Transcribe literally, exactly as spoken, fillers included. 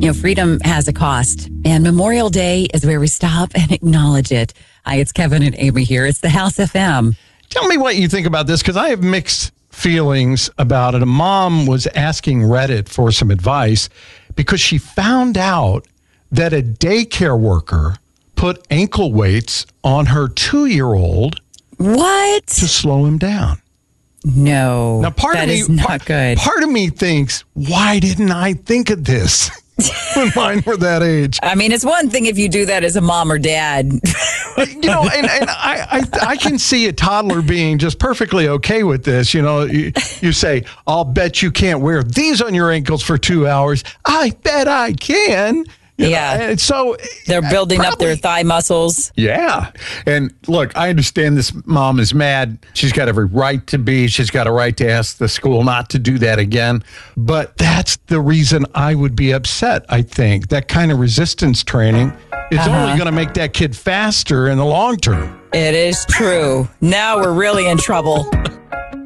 You know, freedom has a cost, and Memorial Day is where we stop and acknowledge it. Hi, it's Kevin and Amy here. It's the House F M. Tell me what you think about this, because I have mixed feelings about it. A mom was asking Reddit for some advice because she found out that a daycare worker put ankle weights on her two-year-old. What? To slow him down. No, now, part that of me, is not part, good. Part of me thinks, why didn't I think of this when mine were that age? I mean, it's one thing if you do that as a mom or dad. You know, and, and I, I I can see a toddler being just perfectly okay with this. You know, you, you say, I'll bet you can't wear these on your ankles for two hours. I bet I can. You yeah. know, and so they're building probably, up their thigh muscles. Yeah. And look, I understand this mom is mad. She's got every right to be. She's got a right to ask the school not to do that again. But that's the reason I would be upset, I think. That kind of resistance training is uh-huh. only going to make that kid faster in the long term. It is true. Now we're really in trouble.